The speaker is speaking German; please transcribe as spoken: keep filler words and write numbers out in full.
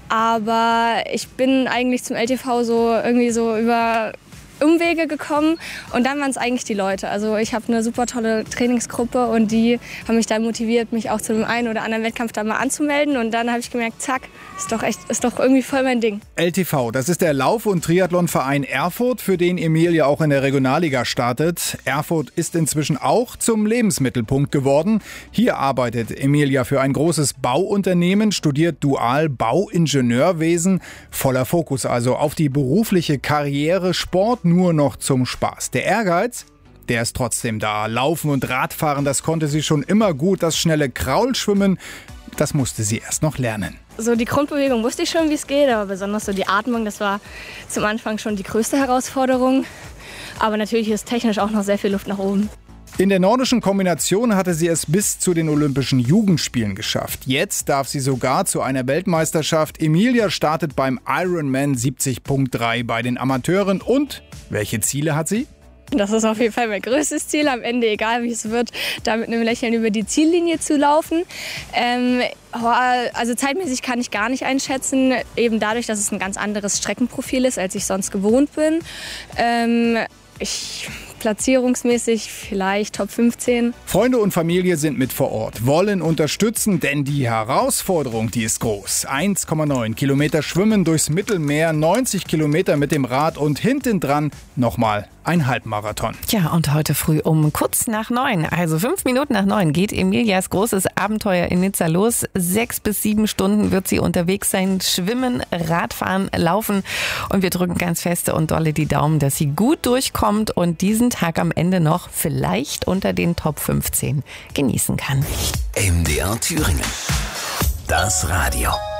Aber ich bin eigentlich zum L T V so irgendwie so über Umwege gekommen und dann waren es eigentlich die Leute. Also ich habe eine super tolle Trainingsgruppe und die haben mich dann motiviert, mich auch zu dem einen oder anderen Wettkampf da mal anzumelden und dann habe ich gemerkt, zack, ist doch echt, ist doch irgendwie voll mein Ding. L T V, das ist der Lauf- und Triathlonverein Erfurt, für den Emilia auch in der Regionalliga startet. Erfurt ist inzwischen auch zum Lebensmittelpunkt geworden. Hier arbeitet Emilia für ein großes Bauunternehmen, studiert dual Bauingenieurwesen. Voller Fokus also auf die berufliche Karriere, Sport nur noch zum Spaß. Der Ehrgeiz, der ist trotzdem da. Laufen und Radfahren, das konnte sie schon immer gut. Das schnelle Kraulschwimmen, das musste sie erst noch lernen. So die Grundbewegung wusste ich schon, wie es geht, aber besonders so die Atmung, das war zum Anfang schon die größte Herausforderung. Aber natürlich ist technisch auch noch sehr viel Luft nach oben. In der nordischen Kombination hatte sie es bis zu den Olympischen Jugendspielen geschafft. Jetzt darf sie sogar zu einer Weltmeisterschaft. Emilia startet beim Ironman siebzig Punkt drei bei den Amateuren. Und welche Ziele hat sie? Das ist auf jeden Fall mein größtes Ziel, am Ende, egal wie es wird, da mit einem Lächeln über die Ziellinie zu laufen. Ähm, also zeitmäßig kann ich gar nicht einschätzen, eben dadurch, dass es ein ganz anderes Streckenprofil ist, als ich sonst gewohnt bin. Ähm, ich platzierungsmäßig vielleicht Top fünfzehn. Freunde und Familie sind mit vor Ort, wollen unterstützen, denn die Herausforderung, die ist groß. eins Komma neun Kilometer Schwimmen durchs Mittelmeer, neunzig Kilometer mit dem Rad und hinten dran nochmal ein Halbmarathon. Ja, und heute früh um kurz nach neun, also fünf Minuten nach neun, geht Emilias großes Abenteuer in Nizza los. Sechs bis sieben Stunden wird sie unterwegs sein, schwimmen, Radfahren, laufen. Und wir drücken ganz feste und dolle die Daumen, dass sie gut durchkommt und diesen Tag am Ende noch vielleicht unter den Top fünfzehn genießen kann. M D R Thüringen. Das Radio.